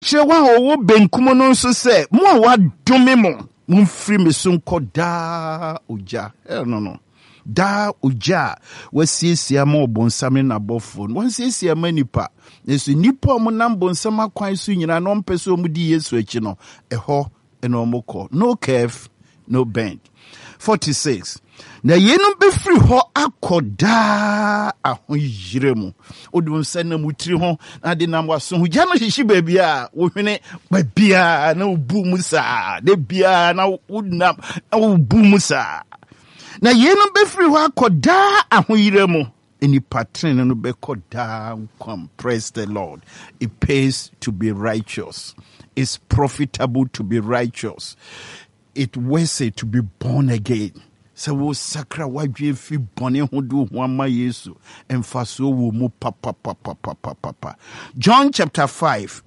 kyerɛ wa wo benkum no nso sɛ mo a wadome mo mumfiri me so nkɔ daa ogya no daa ogya wasiesia ma ɔbonsam ne nabɔfo no wansiesia ma nipa yesu nipa ɔmo nam bonsam akwan so nyina no mpɛ so ɔmo di Yesu akyi no ɛhɔ ɛna ɔmo kɔ no curve no bend. 46 na yenum befiri hɔ akɔ daa ahoyire mu odum sɛ na mutiri ho na de nam waso ho gya no hyehyɛ baabi a wo hwene baabia na obu mu saa de bia na wonam na obu mu saa na yenum befiri hɔ akɔ daa ahoyire mu eni pattern no bɛkɔ daa nkwa. Praise the Lord. It pays to be righteous. It's profitable to be righteous. It worth it to be born again. So wo sakra wadwe fi bone ho do ho ama Yesu emfaso wo mu papa. John chapter 5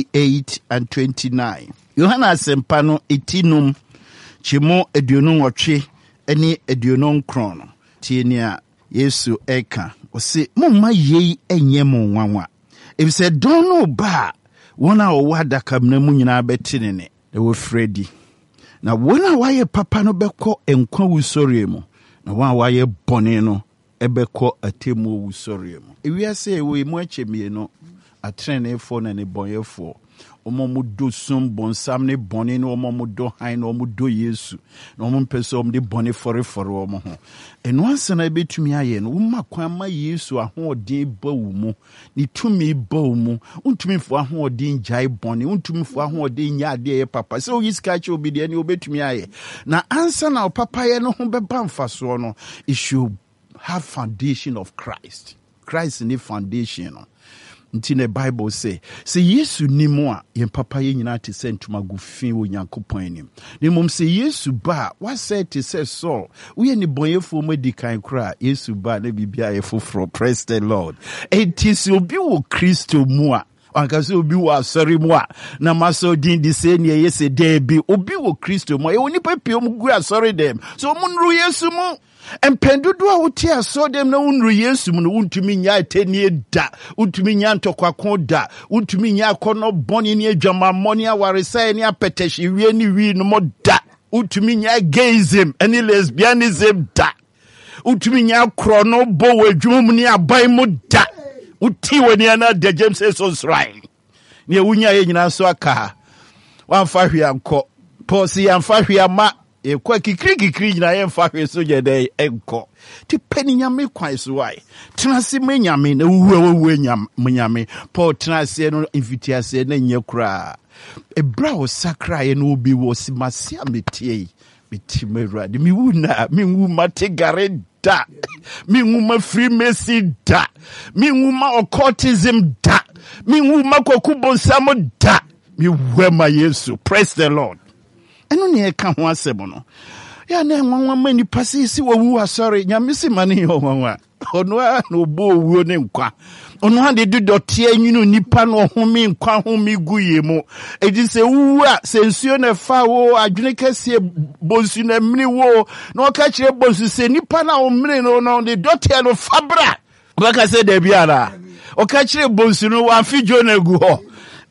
28 and 29. Yohana sempa no etinum chimo eduonu nwotwe eni eduonu nkron no tie ni a Yesu eka o se momma yei enye mo nwanwa if say don no ba wona o wada kamna mu nyina betinene e wo Fredi na wona waye papa no beko enkwa wusori mu na wa waye bone no ebeko atemu wusori mu ewiase e wo emu achemie no atrenefo na ne bonyefo omo do sum bonsam ne bone no omo do han no omo do Yesu na omo mpese omo de bone fore omo ho eno ansana betumi aye no woma kwan ma Yesu ahoodin ba wo mu ni tumi ba wo mu untumi fo ahoodin jai bone untumi fo ahoodin nya ade ye papa se o yiska che obi de ne obetumi aye na ansana o papa ye no ho beba mfaso no it should have foundation of Christ in the foundation no. Nti the Bible say Yesu ni mo a yen papa ye nyina te se ntuma gu fin wo Nyankopon anim ne mom se Yesu ba what said to say so we ni bonyefo mo di kan kra Yesu ba na bibia ye foforo. Praise the Lord. Enti obi wo Kristo mu a anka se obi wo asori mu a na maso din di se ne ye se debi obi wo Kristo mu e oni papie mu gu asori dem so mo nru Yesu mu empendudu a wote aso dem na unru Yesu mu no untumi nya atenie da untumi nya ntokwaako da untumi nya akono boni ne adwama moni awaresa ne apetehye wie ne wi no mo da untumi nya gayism ene lesbianism da untumi nya krono bo wadwum ne abai mu da uti wani ana de James so srai ne wunya ye nyina so aka wamfa hwe anko posi yamfa hwe ama ekwa kikri nyina yemfa hwe so je de enko ti pani nyame kwan so wai tenase menyame na wuwe nyame Paul tenase no invitiase na nye kura ebra o sakra ye no obi wo simase ametie bitimera de mi wuna mi wuma tegare da mi wuma freemason da mi wuma occultism da mi wuma kokubonsam da mi wema Yesu. Praise the Lord. Eno ne eka ho asem no ya na nwanwa mani pasisi wowu asori nyamisi mani ho nwanwa ono a no bo owuo ne nkwa ono ha de dodote anyunu nipa no home nkwa home guye mu edi se wu a se nsuo na fa wo adwene kase bonsu na mini wo na o ka kire bonsu se nipa na o mini no de dote no fabra o ka se de biara o ka kire bonsu no wa fijo na gu ho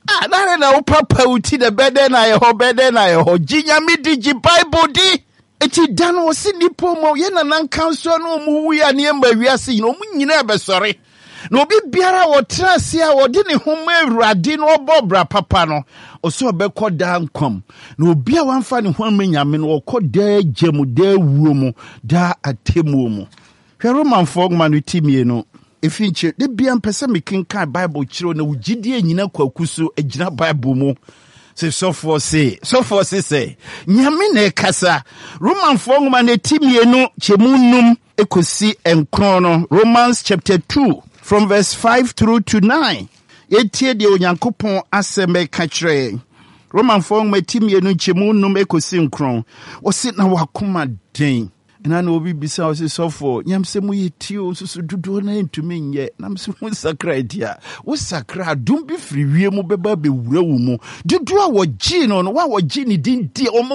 na papa uti de bede na ye ho jinyame di Bible di eti dan wo si nipo mo ye na nan kanso no mu wu ya ne mba wiase no mu nyina be sore na obi biara wo trase a wo de ne ho ma Awurade no obobra papa no o so be koda nkwam na obi a wanfa ne ho ma nyame no koda gemu da wuo mu da atemu mu hwe Romanfo ma no timie no efinche de bia mpese mekenkan Bible kiro na wugidie nyina kwakuso agina Bible mu se so for say nyame na ekasa Romanfo ngoma na timie no chemunum ekosi enkron no Romans chapter 2 from verse 5 through to 9 etie de Onyankopon aseme ka kire Romanfo ngoma timie no chemunum ekosi enkron o se na wakoma den na obi bisa o se sofo nyamse mu yetio susu dudu na ntumi nye na mse mu sakra dia wo sakra dum bi firi wie mu beba be wura wo mu dudu a wo gi no wa wo gi ni din di o mo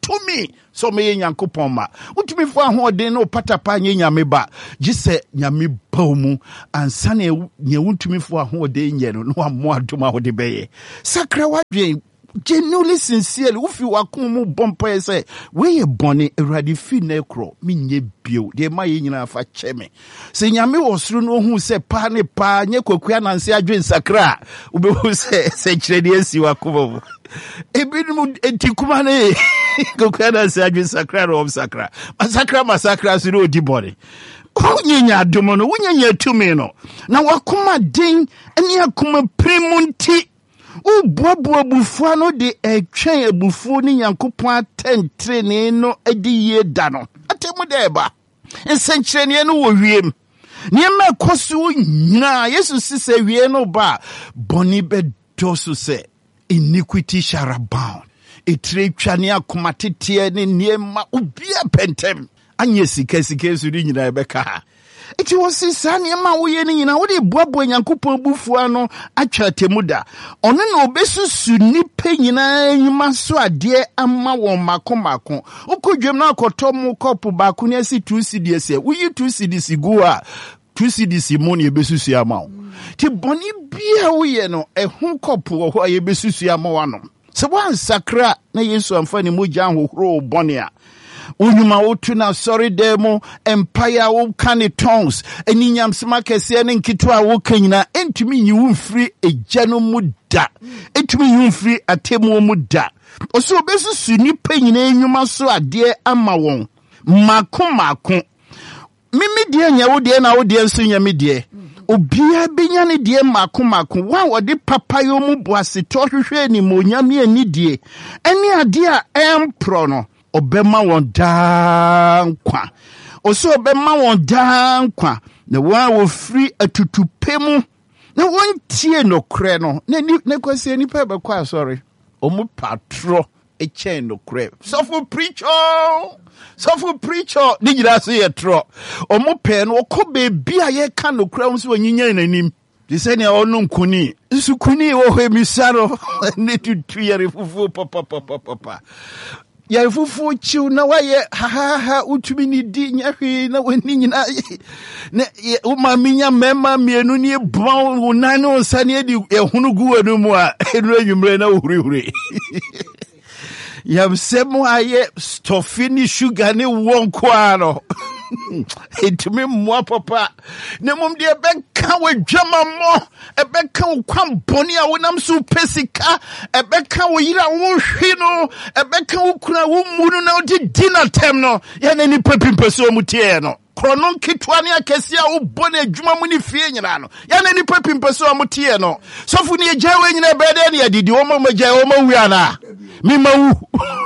tumi so me Nyankopɔn ma utumi fo ahoɔden no patapa nye nyame ba gise nyame ba mu ansa na nye utumi fo ahoɔden nye no ammo adom a wode bɛyɛ sakra wadwen genuinely sincerely ufi wakumu bompa say we ye boni eradi fi nekro minye bio de ma ye nyina fa cheme se nyame wosru no hu se pa ne pa nye kwakua nanse adwen sakra ubehu se chire de asi wakumu ebinum entikuma ne kwakua nanse adwen sakra ro sakra masakra so odi boni unyenya adomo no unyenya tumi no na wakuma den ene akuma primunti Ubuabu bufua no de etwen abufuo ni Nyankopɔn atentrene no edi ye da no atemu da eba nsenkyerene no wo wiem niema koso nyina Yesu sise wie no ba boni bedoso se iniquity shall abound etre twane akoma tete ne niema ubia pentem anye sika so di nyina ebeka Iti wasi sani ema uye ni nyina wode boabo Nyankopɔn bufuwa no atwa temuda ono na obesusu nipe nyina nyima so ade ama won mako okodwem na akoto mu kopo baako ne asi 2 cedis e uyi 2 cedis go a 2 cedis mo ne besusu ama wo ti boni bia uye no ehun kopo wo ho ayebesusu ama wano se wan sakra na Yesu amfa ne mogya hohoro boni a Unyuma utu na sorry demo empire ukani tongues eni nyamsima kese ne nkitwa wokanyina entumi nyi free ejano muda entumi nyi free atemu muda oso obesusu nipa nyina enyuma so ade ama won mako mimi die nya wo die na wo die nso nya me die obia benya ne die mako wa wode papayo mu boase to hwehwe ni monyame ani die eni ade a empro no obema won dankwa oso obema won dankwa na wa wo free atutupemu na won tie no kre no ne kwase ni pa be kwa sorry omu patro echen no kre so for preacher ni gira so ye tro omu pe no ko be bia ye ka no kre so onyinya nanim di se ne onu nkuni nsukuni wo hemisaro ne tutu yare fufu papa ya fufu chiu na waye ha utumi ni di nyahwe na wani nyina ne uma minya mema mienu ni bon unane onsane di ehunu guwanu mu a enu anwumre na hurihuri yamsemu aye stofini sugar ni wonko ano etumi mwa papa ne mum de beka wadwama mo ebeka kwam boni a wonam so pesika ebeka wo yira wo hwe no ebeka wo kura wo munu na odi dinner time no ya na ni papimpeso mutie no kronon kitwa ne akese a wo boni adwuma mu ni fie nyina no ya na ni papimpeso mutie no sofu ne agyawe nyina bede ne adidi wo ma magya wo ma wia na mi mawu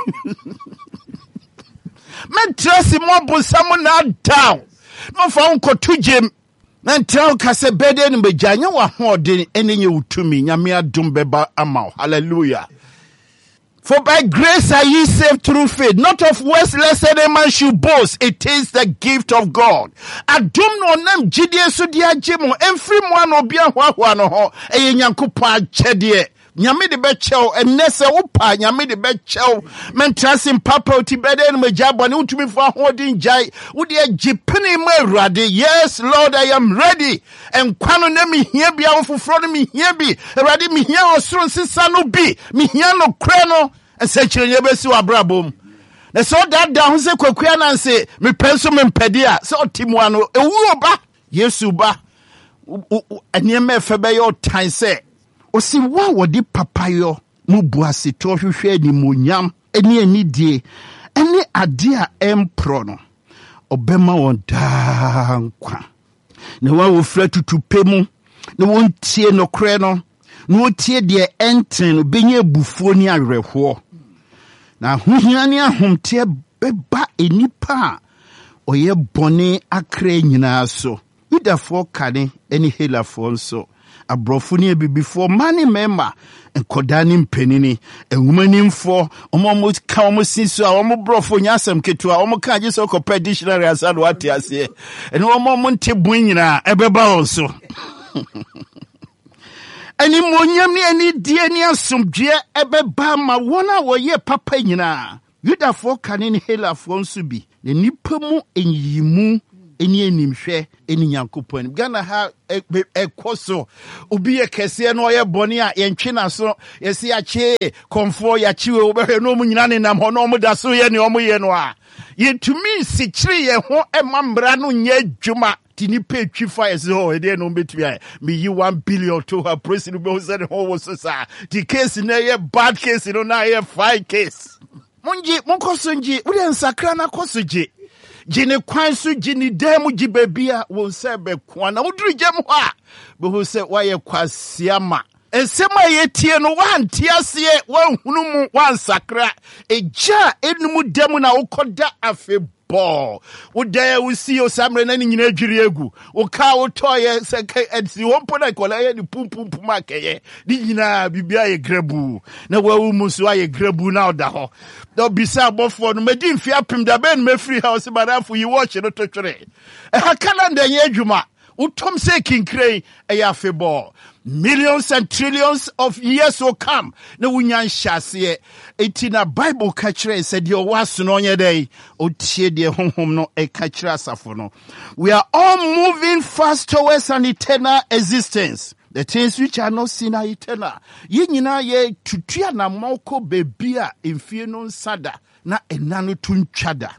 men trust mo bonsam na down no fa unko tujem men tell ka se bede ni beganya wa hoden enenye utumi nyame adom beba ama hallelujah. For by grace are ye saved through faith, not of works, lest any man should boast. It is the gift of God. Adom no nam jidie so dia jemo every one obia hwa no ho eye Nyankopɔn akyɛdeɛ nyame de bɛkyɛw enese wopa nyame de bɛkyɛw mentrasim papa oti bɛde no majabɔ ne utumi fo ahodin jai wode agipene ma awurade. Yes Lord, I am ready. Enkwa no na me hia bia wo foforo no me hia bi awurade me hia osoro nsesa no bi me hia no kra no ensekyere nye besi wa brabom na so that ho se kwakua na nse me penso me mpede a so otimu ano ewu oba Yesu ba eniema efebe yo tan se osi wa wodi papayo mu buase to hwehwe ni monyam eni anidie eni ade a empro no obema won dankwa na wa wo fra tutupe mu na won tie no kre no na wo tie de enten no benye bufuo ni awerɛhoɔ na hohia ne ahomte beba enipa oye bone akra nyina so Yudafoɔ kane eni Helafoɔ nso abrofo ne bibifo mani member enkoda ne mpenini enwumanimfo omo ka omo siso a omo brofo nyasem ketu a omo ka gye okopɛ dictionary asado ate ase ene omo nte bun nyina ebeba onso ani monyam ne ani die ne asomdwe ebeba ma wona wo ye papa nyina Yudafoɔ kane ne Helafoɔ nso bi. Ne nipa mu enyimu eni enimhwɛ eni Nyankopɔn. Ghana ha ɛkɔ so. Obi yɛ kɛseɛ no ɔyɛ bɔne a yɛntwe na so yɛsi akye kɔmfoɔ yɛakyewe wobɛhwɛ no mu nyina ne nam hɔ no ɔmo da so yɛ ne ɔmo yɛ no a. Yɛtumi nsikyiri yɛn ho ɛma mmara no nyɛ adwuma. Ti nipa etwi fa yɛsi hɔ ɛdeɛ no mbɛtumi ayɛ. Meyi 1 billion to her praise no bɛhu sɛ ne ho wɔ so saa. Ti case na yɛ bad case no na yɛ fine case. Monji monkɔ so nji wode nsakra na kɔ so gye. Gye kwan so gye ne dan mu gye baabi a wɔn sɛ bɛkoa na woduru gye mu hɔ a bɛhu sɛ woayɛ kwasiama. Nsɛm a yɛtie no woante aseɛ woanhunu mu wansakra. Egya enum da mu na wokɔda afebɔɔ. Woda wosi osamre na ne nyina adwiri egu. Woka wotɔyɛ sɛ ɛsi wɔmpo na kɔla yɛ ne pumpum akɛyɛ. Ne nyina bibia yɛ grabu. Na wawu mu so ayɛ grabu na oda hɔ. Na bisa abɔfoɔ no medi mfi apem da bɛn mefiri ha ɔse madafo yi wɔkye no totwere. Ɛha calendar yɛ adwuma. Utom se kinkre ɛyɛ afebɔɔ. Millions and trillions of years will come. Na wunyan shasiye. Eti na Bible kachre said your was no nye day. Otie de honhom no e kachre asafo no. We are all moving fast towards an eternal existence. The things which are not seen are eternal. Ye nyina ye tutua na moko bebia emfie no nsada na enano tunchada.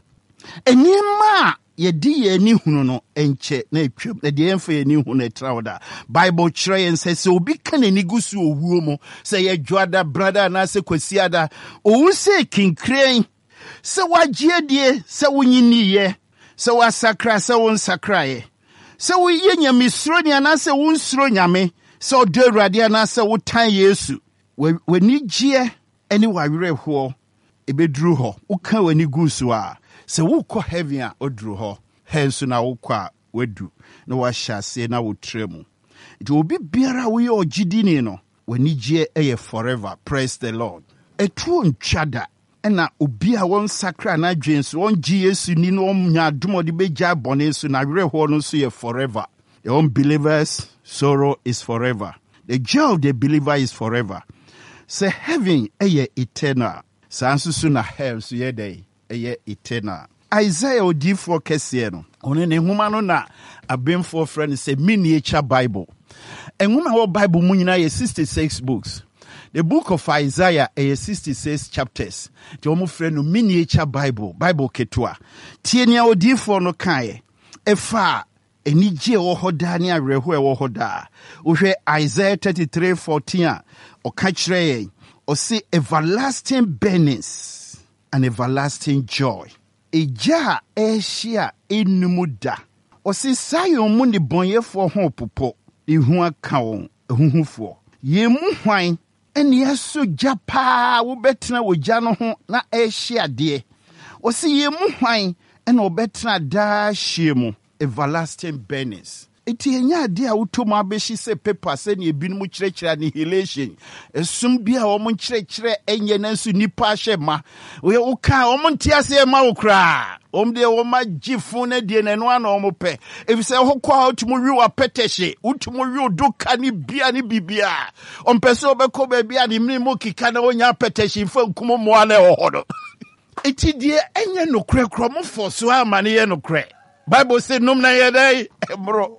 Enima yedi ye ni hunu no enche na etwam na de emfa ye ni hunu etrawda Bible kyerɛ yɛn sɛ obi ka n'ani gu so owuo mu sɛ yɛ dwoada brada na sɛ kwasiada owu sɛ kinkren sɛ wagye die sɛ wonyiniye sɛ wasakra sɛ wonsakraye sɛ woyɛ nyamesuro ni ana sɛ wonsuro nyame sɛ ɔdɔ Awurade ana sɛ wotan Yesu w'ani gye ɛne wawerɛhoɔ ebeduru hɔ woka w'ani gu so a sɛ wokɔ heaven a oduru hɔ henso na wokɔ a wadu na wahyɛ ase na wotrɛ mu nti obi biara woyɛ ogyidini no w'ani gye ɛyɛ forever. Praise the Lord. Etuo ntwada ɛna obi a wɔn sakra na adwen so wɔn gye Yesu ni no wɔn nya adom ɔde begya bɔne so na werɛhoɔ no so yɛ forever. The unbelievers sorrow is forever. The joy of the believer is forever. Sɛ heaven ɛyɛ eternal saa nso so na hell so yɛ dɛ ɛyɛ eternal. Isaiah odiifoɔ kɛseɛ no ɔno ne nhoma no na abemfoɔ frɛ no sɛ miniature Bible. Nhoma wɔ Bible mu nyinaa yɛ 66 books. The book of Isaiah is 66 chapters. The omo frɛ no miniature Bible ketua. Tie nea odiifoɔ no kae. Ɛfa enigye wɔ hɔ daa ne awerɛhoɔ wɔ hɔ daa. Wohwɛ Isaiah 33:14 a ɔka kyerɛ yɛn ɔse everlasting burnings and everlasting joy. Eja ehia enumu da. Ɔse Zion mu ne bɔnyɛfoɔ ho popo. Ihu aka wɔn ehuhufoɔ. Yemu hwan eni aso gya paa wobɛtena wogya no ho na ehia de. Ɔse yemu hwan ena obɛtena daa hye mu everlasting burnings. Eti enya ade a wotom abehi se paper se ne ebinom kyerɛkyerɛ annihilation. Esum bia wo mo kyerɛkyerɛ enye na nso nipa ahye ma. Wo ka wo mo ntia se ma wo kra. De wo ma gifo na die na no ana wo mo pɛ. Efise ho kwa otumo wi wa petehye. Utumo wi odoka ni bia ni bibia. Ompese obekɔ ba bia ni mnimo kika na onya petehye fa nkumo mo ana wo hodo. Eti die enye no krekro mo fo so amane ye no kre. Bible say num na ye dai bro.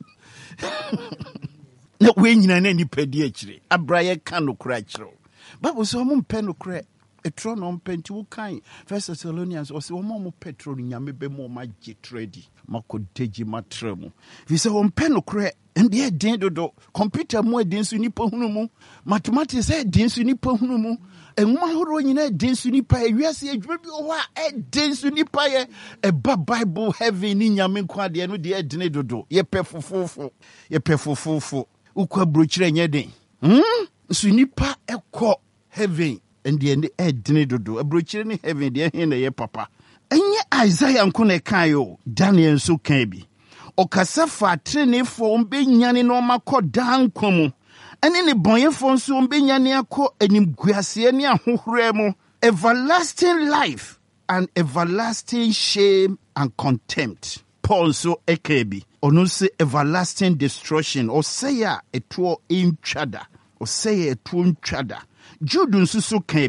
Na we nyina na nipa di akire abraye ka no kura akire Bible say omo mpe no kura etro no mpe nti wo kan 1 Thessalonians o say omo petro nyame be mo ma gye trade makodeji matremu fi say omo mpe no kura ndi edin dodo computer mu edin so nipa hunu mu mathematics edin so nipa hunu mu enwa horo nyina edin so nipa ewiase adwuma bi o ha edin so nipa ye eba Bible heaven ni nyame kwa de no de edin dodo ye pefofofo ukwa brochire nye den so nipa ekọ heaven ndi edin dodo brochire ni heaven de he na ye papa enye Isaiah nko na kan yo Daniel so kan bi okasa fa trenefo mbenyane no makọ dankwa mu ene ne bonyefo nso mbenyane akọ animguase ne ahohore mu everlasting life and everlasting shame and contempt. Paul so ekebi ono se everlasting destruction or say ya etuo intwada or say etuo ntwada Jude nso so kan bi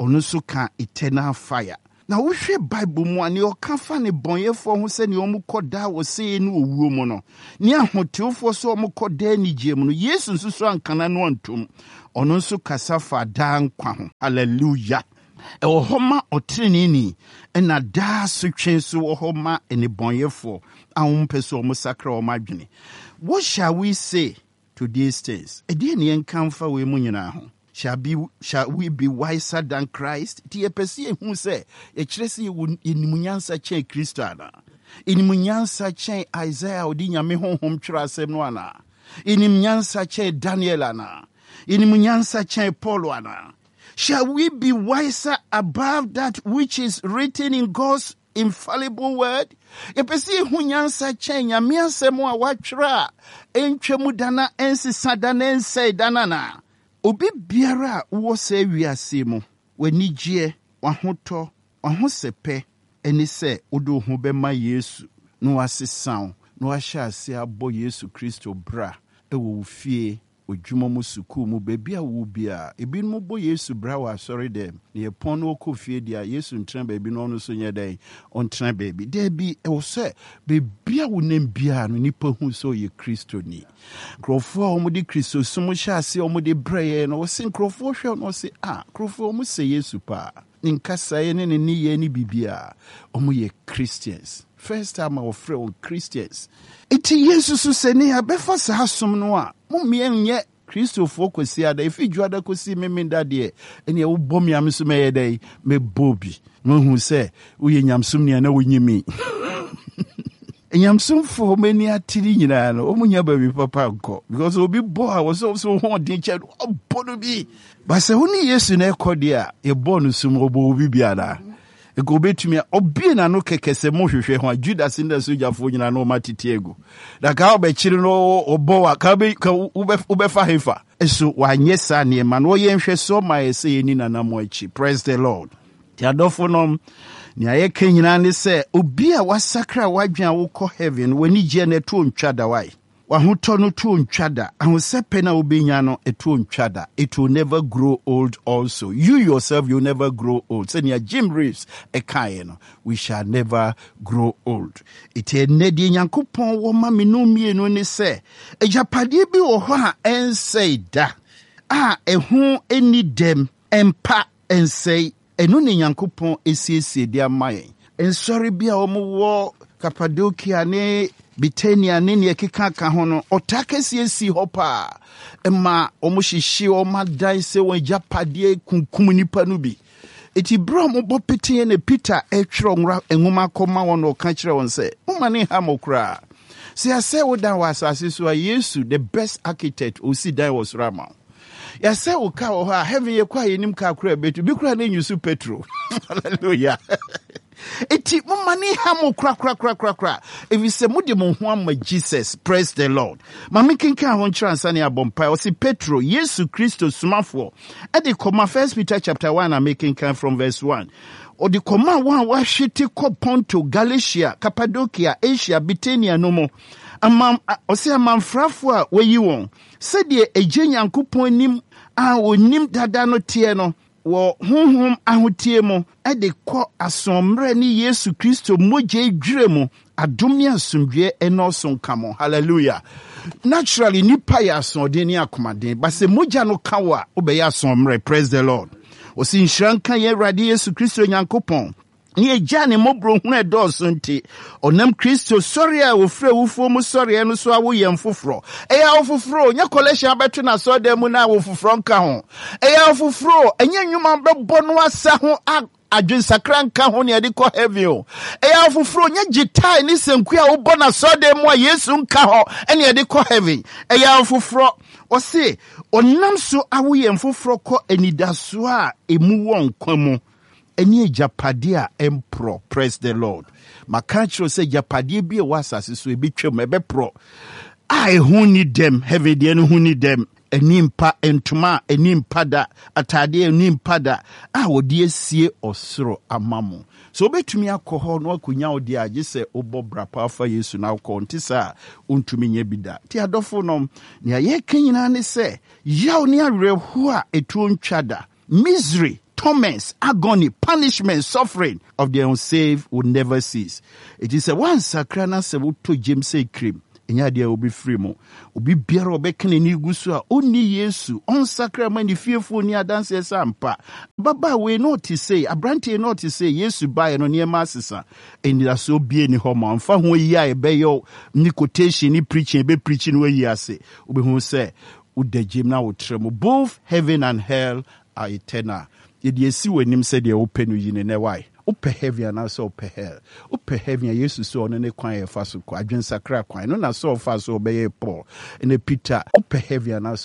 ɔno so ka eternal fire. Na wohwɛ Bible mu ani ɔka fa ne bɔnyɛfoɔ ho sɛ ne ɔmo kɔda wɔ sei ne owuo mu no. Ne ahoteofoɔ so ɔmo kɔda anigye mu no. Yesu nso so ankana no antom. Ɔno nso kasa fa daa nkwa ho. Hallelujah. Ɛwɔ hɔ ma ɔtrenini ɛna daa sotwe so wɔ hɔ ma enebɔnyɛfoɔ a wɔmpɛ so ɔmo sakra ɔmo adwene. What shall we say to these things? Ɛdeɛ ne yɛnkamfa wei mu nyinaa ho. Shall we be wiser than Christ? Ti epesi ehu se ekyerɛ sɛ yɛnimunyansa kyɛn Kristo ana. Yɛnimunyansa kyɛn Isaiah odi nyame honhom twerɛ asɛm no ana. Yɛnimunyansa kyɛn Daniel ana. Yɛnimunyansa kyɛn Paul ana. Shall we be wiser above that which is written in God's infallible word? Epesi ehu nyansa kyɛn nyame asɛm a watwerɛ a entwemu dana ensisa dana ensɛe dana na. Obi biara wo se wiase mu wanigye wahotɔ wahosɛpɛ ɛne sɛ wodo ho bɛma Yesu no wasesaw no ahyɛ ase abɔ Yesu Kristo bra ɛwɔ wo fie odwuma mu suku mu baabi a wo bia ebi no bɔ Yesu bra wɔ asɔre dɛm ne yɛpɔn no kɔ fie dia Yesu ntena baabi no ɔno so nyɛ dɛn ɔntena baabi dɛbi ɛwɔ sɛ baabi a wo nam bia no nipa hu sɛ ɔyɛ Kristo ni nkurɔfoɔ a wɔde Kristo som hyɛ ase wɔde brɛyɛ no wɔse nkurɔfoɔ hwɛ no wɔse nkurɔfoɔ wɔn sɛ Yesu pa ne nkasaeɛ ne ne niyɛ ne bibia wɔn yɛ Christians. First time I offer on Christians. Iti Yesu so se ne abefa saa som no a mummie nye Kristofo kwesi ada ifi juada kosi memenda de ene wo bom yam so meye dai me bobi mo hu se wo ye nyamsom ne na wo nyimi nyamsom fo mani atiri nyina no omunya ba bi papa nko because obi bo a wo so ho den che obo no bi ba se wo ni Yesu na ekode a e bo no sum obo obi biara ego betumi obi na no kekese mo hwehwe ho Judas nda sojafo nyina no matete ego da ka obekiri no obo wa ka ubefa hefa eso wanye sa ne ma no yenhwe so ma ese yeni nana mo achi. Praise the Lord. Ti adofo no ni ayeke nyina ne se obi a wasakra wadwan wo kɔ heaven wani gye na to ntwa da wai wahotɔ no to ntwa da ahosepe na obenya no eto ntwa da. It will never grow old also. You yourself you never grow old. Say near Jim Reeves ekaye no we shall never grow old. It enedi nyankopɔn wo ma me no mienu ne se ejapade bi wo hɔ a ensei da ɛho eni dem empa ensei enu ne nyankopɔn esiesie dia mayen ensɔre bi a wo Cappadocia ne Bitania ne ne keka ka ho no otakesi esi hɔ pa ema omuhihye omadan se won japade kunkum nipa no bi eti bro mo bɔ pete ne Peter etwerɛ nwra enwoma kɔma won no ka kyerɛ won se umane ha mokra se ase wo dan wa asase so a Yesu the best architect osi dan was Rama ya se wo ka wo ha heaven ye kwa yenim ka kra betu bi kra na nyusu petro hallelujah. Eti mumani hamu kra. If you say mudi muhuama Jesus, praise the Lord. Mami kinka honchra ansani abompa. Osi Petro, Yesu Kristo sumafo. Edi koma 1 Peter chapter 1 I'm making from verse 1. Odi koma wa washiti ko Ponto, Galatia, Cappadocia, Asia, Bithynia nomo. Osi amamfrafo a weyi won. Sedi eje nyankopon nim onim dada no tie no. Wo honhom ahotie mo ede kɔ asomre ni Yesu Kristo moje dwere mo adom ya asomdwe enoso nka mo. Hallelujah. Naturally nipa ya asomden ni akomaden but se moja no kawa obeya asomre. Praise the Lord. Osi nhranka ye Awurade Yesu Kristo nyankopɔn ni eja ne mobro hu edoso nti onam Kristo sɔre a ofre wufo mu sɔre no so awo yɛm foforo eya ofoforo nya collection abeto na so dem na wo foforo nka ho eya ofoforo enya nwuma bɛbɔ no asa ho adwensakra nka ho ne de kɔ heaven o eya ofoforo nya gitai ni senku a wo bɔ na so dem a Yesu nka ho ene de kɔ heaven eya ofoforo ɔse onam so awo yɛm foforo kɔ anidaso a emu wɔ nkwa mu Any japadia empro, praise the Lord. Makachro say japadia be a wasas so be chum pro. I who need them, heavy the who need them. A nimpa entuma, a nimpada, a tade, a nimpada. I would dear see or sro a mamu. So bet to me alcohol no kunyao dia just say obo brapa for yesu now contisa unto me yebida. Tiadofonom, nia ye kinyan say, yaw near real hua a tune chada. Misery. torments, agony, punishment, suffering of the unsaved will never cease. It is a one sakrana se to James say cream. Enya dia obi free mo. Obi biara obekene ni gusu a oni Yesu. On sacrament the fearful ni adanse sampa. Baba we not to say, abrante not to say Yesu buy no near masisa. And that so be any homa. Fa ho ya e be yo ni quotation ni preaching be preaching we ya say. Obi hu say ude jim na utremo. Both heaven and hell are eternal. Yedi si we nim say de open you ne why. Upe heavy and also upe hell. Upe heavy and yesu so on ne kwan ye fa so kwa adwen sakra kwan no na so fa so be ye Paul and Peter upe heavy and also